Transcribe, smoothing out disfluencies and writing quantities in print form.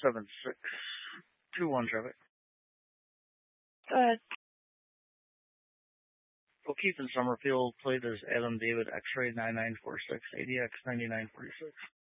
7621 traffic. Go ahead. O'Keefe in Summerfield, plate is Adam David X-ray 9946, ADX 9946.